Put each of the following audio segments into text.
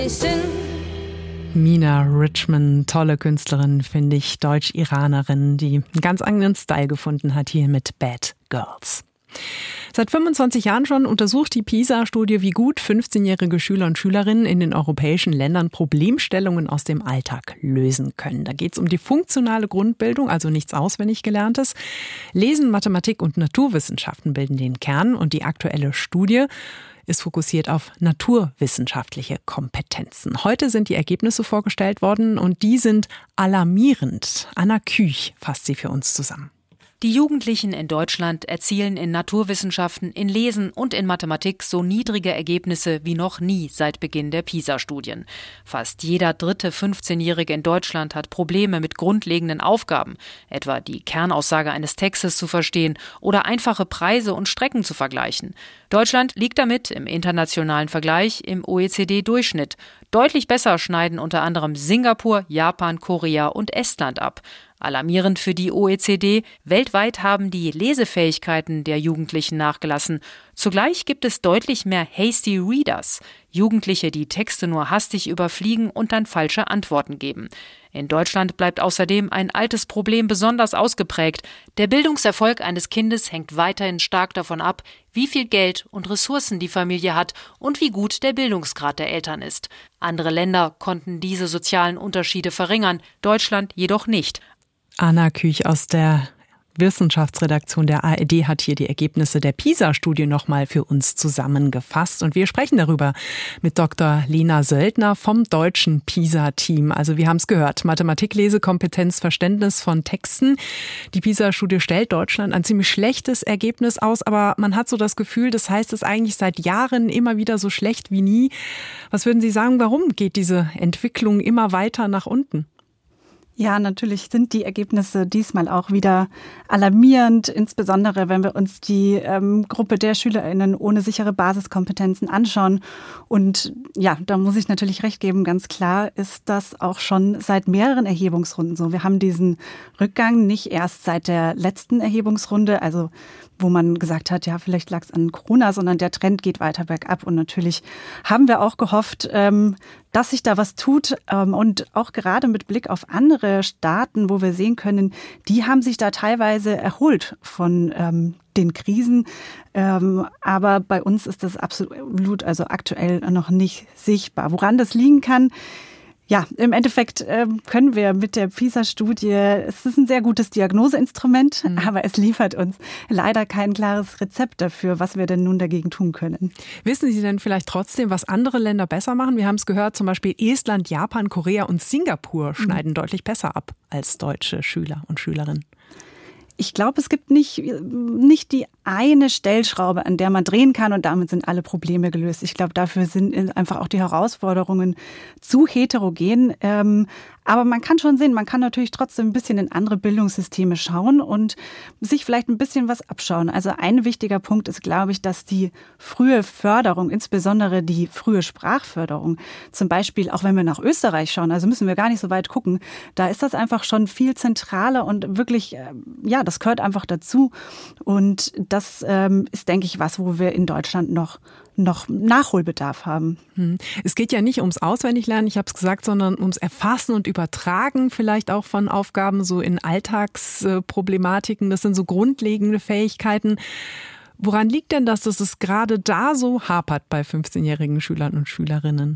Mina Richman, tolle Künstlerin, finde ich, Deutsch-Iranerin, die einen ganz eigenen Style gefunden hat hier mit Bad Girls. Seit 25 Jahren schon untersucht die PISA-Studie, wie gut 15-jährige Schüler und Schülerinnen in den europäischen Ländern Problemstellungen aus dem Alltag lösen können. Da geht es um die funktionale Grundbildung, also nichts auswendig Gelerntes. Lesen, Mathematik und Naturwissenschaften bilden den Kern und die aktuelle Studie ist fokussiert auf naturwissenschaftliche Kompetenzen. Heute sind die Ergebnisse vorgestellt worden und die sind alarmierend. Anna Küch fasst sie für uns zusammen. Die Jugendlichen in Deutschland erzielen in Naturwissenschaften, in Lesen und in Mathematik so niedrige Ergebnisse wie noch nie seit Beginn der PISA-Studien. Fast jeder dritte 15-Jährige in Deutschland hat Probleme mit grundlegenden Aufgaben, etwa die Kernaussage eines Textes zu verstehen oder einfache Preise und Strecken zu vergleichen. Deutschland liegt damit im internationalen Vergleich im OECD-Durchschnitt. Deutlich besser schneiden unter anderem Singapur, Japan, Korea und Estland ab. Alarmierend für die OECD, weltweit haben die Lesefähigkeiten der Jugendlichen nachgelassen. Zugleich gibt es deutlich mehr Hasty Readers, Jugendliche, die Texte nur hastig überfliegen und dann falsche Antworten geben. In Deutschland bleibt außerdem ein altes Problem besonders ausgeprägt. Der Bildungserfolg eines Kindes hängt weiterhin stark davon ab, wie viel Geld und Ressourcen die Familie hat und wie gut der Bildungsgrad der Eltern ist. Andere Länder konnten diese sozialen Unterschiede verringern, Deutschland jedoch nicht. Anna Küch aus der Wissenschaftsredaktion der ARD hat hier die Ergebnisse der PISA-Studie nochmal für uns zusammengefasst. Und wir sprechen darüber mit Dr. Lena Söldner vom deutschen PISA-Team. Also wir haben es gehört, Mathematik, Lesekompetenz, Verständnis von Texten. Die PISA-Studie stellt Deutschland ein ziemlich schlechtes Ergebnis aus, aber man hat so das Gefühl, das heißt es eigentlich seit Jahren immer wieder so schlecht wie nie. Was würden Sie sagen, warum geht diese Entwicklung immer weiter nach unten? Ja, natürlich sind die Ergebnisse diesmal auch wieder alarmierend, insbesondere wenn wir uns die Gruppe der SchülerInnen ohne sichere Basiskompetenzen anschauen. Und ja, da muss ich natürlich recht geben, ganz klar ist das auch schon seit mehreren Erhebungsrunden so. Wir haben diesen Rückgang nicht erst seit der letzten Erhebungsrunde, also wo man gesagt hat, ja, vielleicht lag es an Corona, sondern der Trend geht weiter bergab. Und natürlich haben wir auch gehofft, dass sich da was tut. Und auch gerade mit Blick auf andere Staaten, wo wir sehen können, die haben sich da teilweise erholt von den Krisen. Aber bei uns ist das absolut, also aktuell noch nicht sichtbar. Woran das liegen kann? Ja, im Endeffekt können wir mit der PISA-Studie, es ist ein sehr gutes Diagnoseinstrument, aber es liefert uns leider kein klares Rezept dafür, was wir denn nun dagegen tun können. Wissen Sie denn vielleicht trotzdem, was andere Länder besser machen? Wir haben es gehört, zum Beispiel Estland, Japan, Korea und Singapur schneiden deutlich besser ab als deutsche Schüler und Schülerinnen. Ich glaube, es gibt nicht die eine Stellschraube, an der man drehen kann und damit sind alle Probleme gelöst. Ich glaube, dafür sind einfach auch die Herausforderungen zu heterogen. Aber man kann schon sehen, man kann natürlich trotzdem ein bisschen in andere Bildungssysteme schauen und sich vielleicht ein bisschen was abschauen. Also ein wichtiger Punkt ist, glaube ich, dass die frühe Förderung, insbesondere die frühe Sprachförderung, zum Beispiel auch wenn wir nach Österreich schauen, also müssen wir gar nicht so weit gucken, da ist das einfach schon viel zentraler und wirklich, ja, das gehört einfach dazu. Und das ist, denke ich, was, wo wir in Deutschland noch Nachholbedarf haben. Es geht ja nicht ums Auswendiglernen, ich habe es gesagt, sondern ums Erfassen und Übertragen vielleicht auch von Aufgaben so in Alltagsproblematiken. Das sind so grundlegende Fähigkeiten. Woran liegt denn das, dass es gerade da so hapert bei 15-jährigen Schülern und Schülerinnen?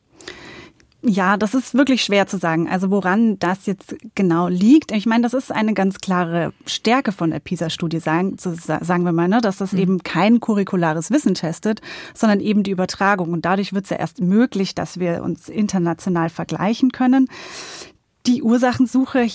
Ja, das ist wirklich schwer zu sagen, also woran das jetzt genau liegt. Ich meine, das ist eine ganz klare Stärke von der PISA-Studie, sagen wir mal, ne, dass das eben kein curriculares Wissen testet, sondern eben die Übertragung. Und dadurch wird es ja erst möglich, dass wir uns international vergleichen können. Die Ursachensuche